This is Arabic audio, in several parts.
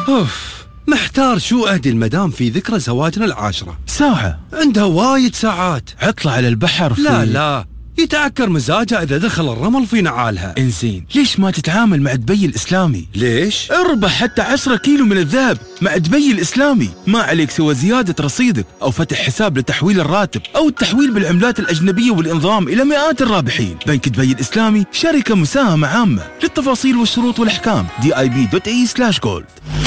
محتار شو أهدي المدام في ذكرى زواجنا 10. ساعة؟ عندها وايد ساعات. عطلة على البحر في... لا يتعكر مزاجها إذا دخل الرمل في نعالها. إنزين، ليش ما تتعامل مع دبي الإسلامي؟ ليش؟ اربح حتى 10 كيلو من الذهب مع دبي الإسلامي. ما عليك سوى زيادة رصيدك أو فتح حساب لتحويل الراتب أو التحويل بالعملات الأجنبية والإنضمام إلى مئات الرابحين. بنك دبي الإسلامي شركة مساهمة عامة. للتفاصيل والشروط والأحكام dib.ae/gold.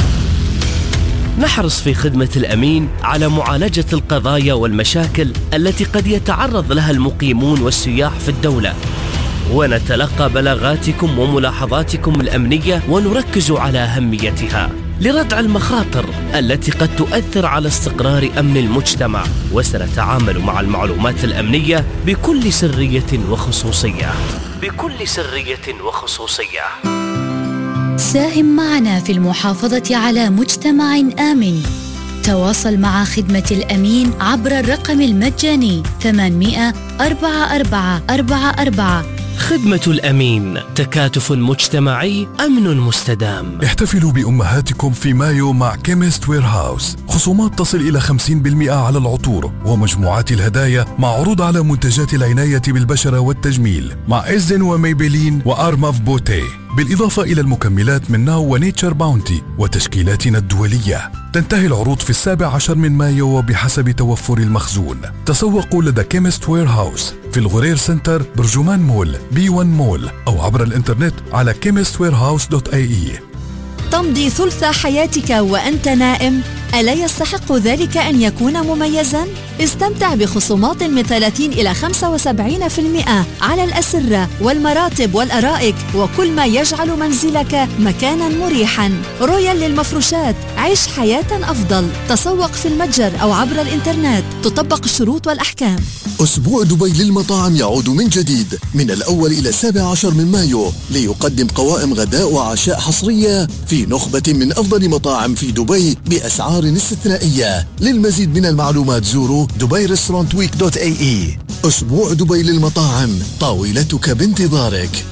نحرص في خدمة الأمين على معالجة القضايا والمشاكل التي قد يتعرض لها المقيمون والسياح في الدولة، ونتلقى بلاغاتكم وملاحظاتكم الأمنية ونركز على أهميتها لردع المخاطر التي قد تؤثر على استقرار أمن المجتمع، وسنتعامل مع المعلومات الأمنية بكل سرية وخصوصية. ساهم معنا في المحافظة على مجتمع آمن. تواصل مع خدمة الأمين عبر الرقم المجاني 800 4444. خدمة الأمين، تكاتف مجتمعي، أمن مستدام. احتفلوا بأمهاتكم في مايو مع كيميست وير هاوس. خصومات تصل إلى 50% على العطور ومجموعات الهدايا مع عروض على منتجات العناية بالبشرة والتجميل مع إزن وميبلين وأرماف بوتي، بالإضافة إلى المكملات من ناو ونيتشر باونتي وتشكيلاتنا الدولية. تنتهي العروض في 17 من مايو وبحسب توفر المخزون. تسوقوا لدى كيميست وير هاوس في الغرير سنتر، برجمان مول، B1 مول، أو عبر الإنترنت على chemistwarehouse.ae. تمضي ثلث حياتك وأنت نائم؟ ألا يستحق ذلك أن يكون مميزاً؟ استمتع بخصومات من 30 إلى 75% على الأسرة والمراتب والأرائك وكل ما يجعل منزلك مكاناً مريحاً. رويال للمفروشات، عيش حياة أفضل. تسوق في المتجر أو عبر الإنترنت، تطبق الشروط والأحكام. أسبوع دبي للمطاعم يعود من جديد من الأول إلى 17 من مايو ليقدم قوائم غداء وعشاء حصرية في نخبة من أفضل مطاعم في دبي بأسعار استثنائية. للمزيد من المعلومات زوروا dubairestaurantweek.ae. أسبوع دبي للمطاعم، طاولتك بانتظارك.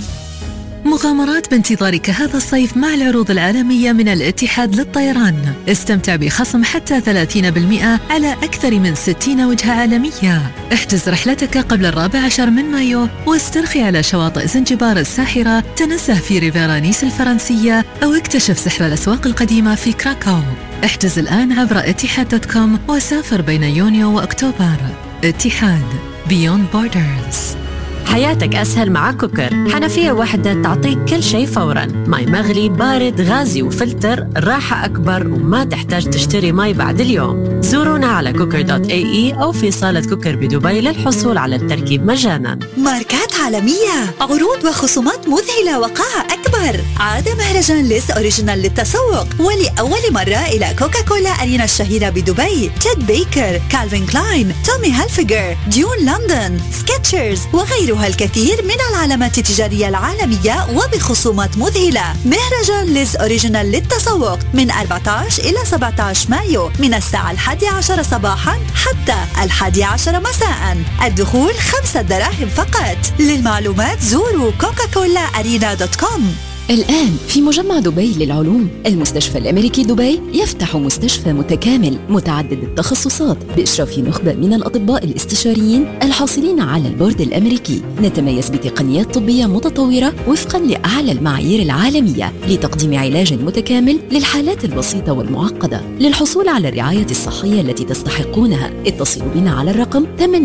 مغامرات بانتظارك هذا الصيف مع العروض العالمية من الاتحاد للطيران. استمتع بخصم حتى 30% على أكثر من 60 وجهة عالمية. احجز رحلتك قبل 14 من مايو واسترخي على شواطئ زنجبار الساحرة، تنزه في ريفيرا نيس الفرنسية، أو اكتشف سحر الأسواق القديمة في كراكاو. احجز الآن عبر etihad.com وسافر بين يونيو وأكتوبر. اتحاد Beyond Borders. حياتك أسهل مع كوكر. حنفية واحدة تعطيك كل شيء فوراً، ماء مغلي، بارد، غازي وفلتر، راحة أكبر وما تحتاج تشتري ماء بعد اليوم. زورونا على cooker.ae أو في صالة كوكر بدبي للحصول على التركيب مجاناً. ماركات عالمية، عروض وخصومات مذهلة وقاعة أكبر. عاد مهرجان ليس أوريجينال للتسوق ولأول مرة إلى كوكاكولا أرينا الشهيرة بدبي. تيد بيكر، كالفين كلاين، تومي هالفيجر، ديون لندن، سكيتشرز وغيرها الكثير من العلامات التجارية العالمية وبخصومات مذهلة. مهرجان ليز أوريجينال للتسوق من 14 إلى 17 مايو من الساعة 11 صباحا حتى 11 مساء. الدخول 5 دراهم فقط. للمعلومات زوروا coca-cola-arena.com. الآن في مجمع دبي للعلوم، المستشفى الأمريكي دبي يفتح مستشفى متكامل متعدد التخصصات بإشراف نخبة من الأطباء الاستشاريين الحاصلين على البورد الأمريكي. نتميز بتقنيات طبية متطورة وفقا لأعلى المعايير العالمية لتقديم علاج متكامل للحالات البسيطة والمعقدة. للحصول على الرعاية الصحية التي تستحقونها اتصلوا بنا على الرقم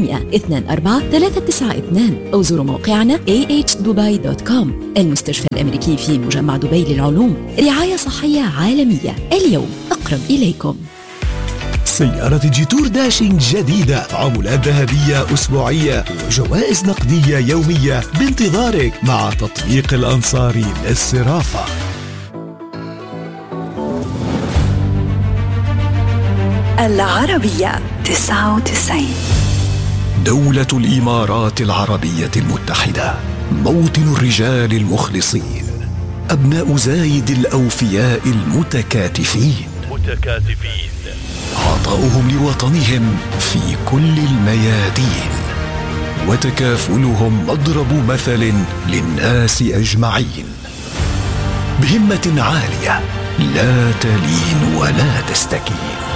824-392 أو زوروا موقعنا ahdubai.com. المستشفى الأمريكي في مجمع دبي للعلوم، رعاية صحية عالمية اليوم أقرب إليكم. سيارة جيتور داشينج جديدة، عمولات ذهبية أسبوعية وجوائز نقدية يومية بانتظارك مع تطبيق الأنصاري للصرافة. العربية 99. دولة الإمارات العربية المتحدة، موطن الرجال المخلصين، أبناء زايد الأوفياء المتكاتفين. عطاؤهم لوطنهم في كل الميادين، وتكافلهم مضرب مثل للناس أجمعين. بهمة عالية لا تلين ولا تستكين.